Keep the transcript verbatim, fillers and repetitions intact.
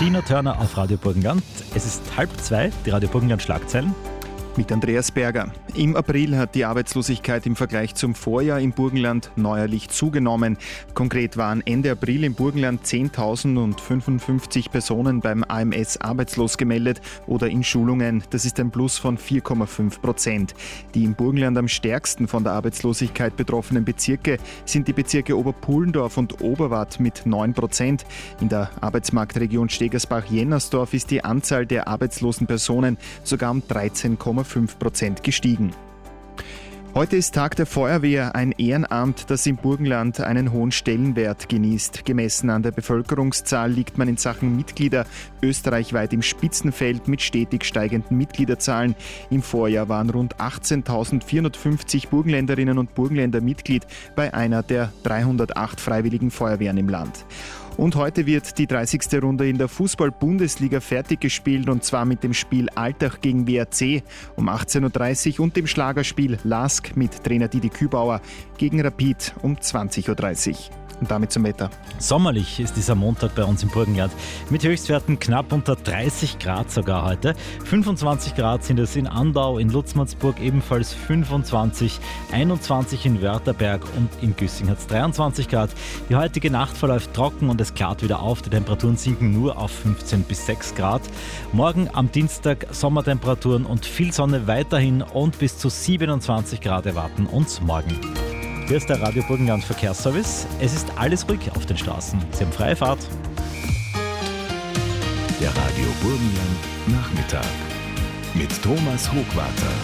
Tina Turner auf Radio Burgenland. Es ist halb zwei, die Radio Burgenland Schlagzeilen. Mit Andreas Berger. Im April hat die Arbeitslosigkeit im Vergleich zum Vorjahr im Burgenland neuerlich zugenommen. Konkret waren Ende April im Burgenland zehntausendfünfundfünfzig Personen beim A M S arbeitslos gemeldet oder in Schulungen. Das ist ein Plus von vier Komma fünf Prozent. Die im Burgenland am stärksten von der Arbeitslosigkeit betroffenen Bezirke sind die Bezirke Oberpullendorf und Oberwart mit neun Prozent. In der Arbeitsmarktregion Stegersbach-Jennersdorf ist die Anzahl der arbeitslosen Personen sogar um dreizehn Komma fünf Prozent gestiegen. Heute ist Tag der Feuerwehr, ein Ehrenamt, das im Burgenland einen hohen Stellenwert genießt. Gemessen an der Bevölkerungszahl liegt man in Sachen Mitglieder österreichweit im Spitzenfeld mit stetig steigenden Mitgliederzahlen. Im Vorjahr waren rund achtzehntausendvierhundertfünfzig Burgenländerinnen und Burgenländer Mitglied bei einer der dreihundertacht Freiwilligen Feuerwehren im Land. Und heute wird die dreißigste Runde in der Fußball-Bundesliga fertig gespielt, und zwar mit dem Spiel Altach gegen W R C um achtzehn Uhr dreißig und dem Schlagerspiel Lask mit Trainer Didi Kübauer gegen Rapid um zwanzig Uhr dreißig. Und damit zum Wetter. Sommerlich ist dieser Montag bei uns im Burgenland. Mit Höchstwerten knapp unter dreißig Grad sogar heute. fünfundzwanzig Grad sind es in Andau, in Lutzmannsburg ebenfalls fünfundzwanzig, einundzwanzig in Wörterberg und in Güssing hat es dreiundzwanzig Grad. Die heutige Nacht verläuft trocken und es klart wieder auf. Die Temperaturen sinken nur auf fünfzehn bis sechs Grad. Morgen am Dienstag Sommertemperaturen und viel Sonne weiterhin und bis zu siebenundzwanzig Grad erwarten uns morgen. Hier ist der Radio Burgenland Verkehrsservice. Es ist alles ruhig auf den Straßen. Sie haben freie Fahrt. Der Radio Burgenland Nachmittag mit Thomas Hochwarter.